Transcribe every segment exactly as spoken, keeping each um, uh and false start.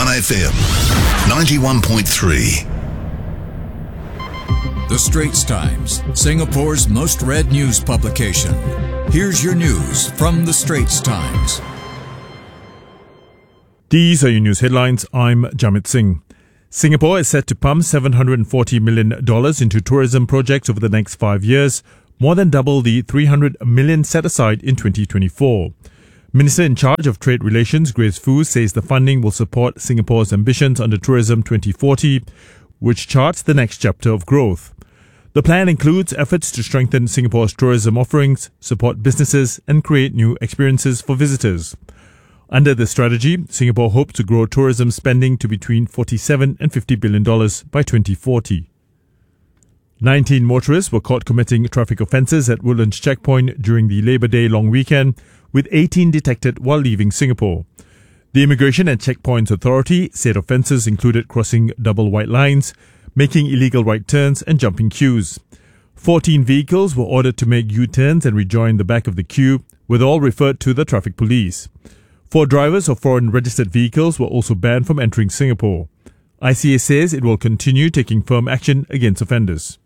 one F M, ninety-one point three. The Straits Times, Singapore's most read news publication. Here's your news from The Straits Times. These are your news headlines. I'm Jamit Singh. Singapore is set to pump seven hundred forty million dollars into tourism projects over the next five years, more than double the three hundred million dollars set aside in twenty twenty-four. Minister in charge of Trade Relations, Grace Fu, says the funding will support Singapore's ambitions under Tourism twenty forty, which charts the next chapter of growth. The plan includes efforts to strengthen Singapore's tourism offerings, support businesses, and create new experiences for visitors. Under the strategy, Singapore hopes to grow tourism spending to between forty-seven and fifty billion dollars by twenty forty. nineteen motorists were caught committing traffic offences at Woodlands Checkpoint during the Labour Day long weekend, with eighteen detected while leaving Singapore. The Immigration and Checkpoints Authority said offences included crossing double white lines, making illegal right turns and jumping queues. fourteen vehicles were ordered to make U-turns and rejoin the back of the queue, with all referred to the traffic police. Four drivers of foreign registered vehicles were also banned from entering Singapore. I C A says it will continue taking firm action against offenders.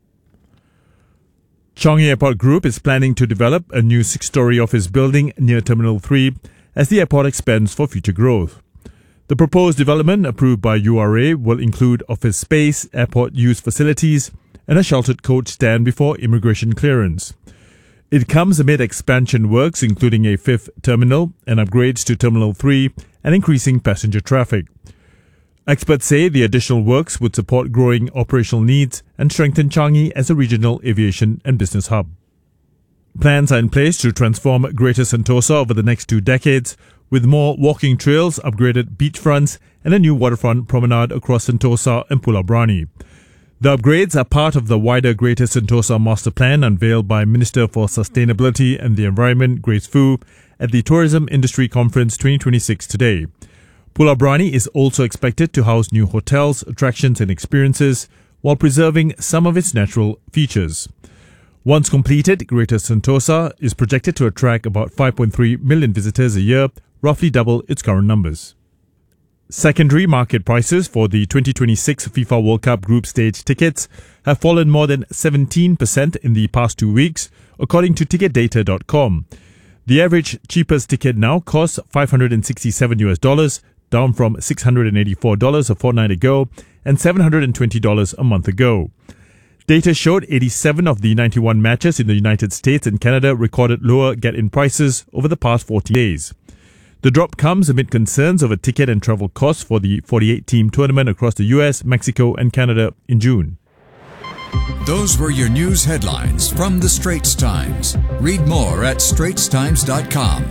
Changi Airport Group is planning to develop a new six-storey office building near Terminal three as the airport expands for future growth. The proposed development, approved by U R A, will include office space, airport use facilities, and a sheltered coach stand before immigration clearance. It comes amid expansion works including a fifth terminal and upgrades to Terminal three and increasing passenger traffic. Experts say the additional works would support growing operational needs and strengthen Changi as a regional aviation and business hub. Plans are in place to transform Greater Sentosa over the next two decades, with more walking trails, upgraded beachfronts, and a new waterfront promenade across Sentosa and Pulau Brani. The upgrades are part of the wider Greater Sentosa Master Plan unveiled by Minister for Sustainability and the Environment, Grace Fu, at the Tourism Industry Conference twenty twenty-six today. Pulau Brani is also expected to house new hotels, attractions and experiences, while preserving some of its natural features. Once completed, Greater Sentosa is projected to attract about five point three million visitors a year, roughly double its current numbers. Secondary market prices for the twenty twenty-six FIFA World Cup group stage tickets have fallen more than seventeen percent in the past two weeks, according to ticket data dot com. The average cheapest ticket now costs five hundred sixty-seven US dollars, down from six hundred eighty-four dollars a fortnight ago and seven hundred twenty dollars a month ago. Data showed eighty-seven of the ninety-one matches in the United States and Canada recorded lower get-in prices over the past forty days. The drop comes amid concerns over ticket and travel costs for the forty-eight team tournament across the U S, Mexico and Canada in June. Those were your news headlines from The Straits Times. Read more at straits times dot com.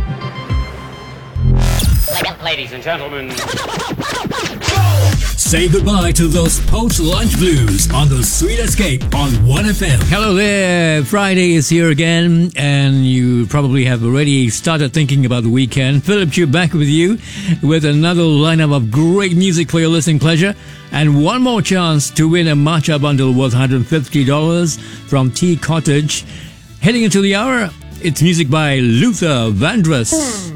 Ladies and gentlemen, say goodbye to those post-lunch blues on the Sweet Escape on one F M. Hello there. Friday is here again, and you probably have already started thinking about the weekend. Philip Chu back with you with another lineup of great music for your listening pleasure, and one more chance to win a matcha bundle worth one hundred fifty dollars from Tea Cottage. Heading into the hour, it's music by Luther Vandross.